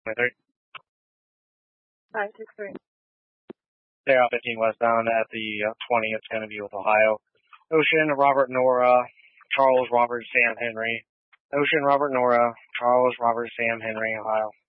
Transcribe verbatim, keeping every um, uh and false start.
twenty-three. Five six three. They're out fifteen westbound at the uh, twenty. It's going to be with Ohio. Ocean, Robert, Nora, Charles, Robert, Sam, Henry. Ocean, Robert, Nora, Charles, Robert, Sam, Henry, Ohio.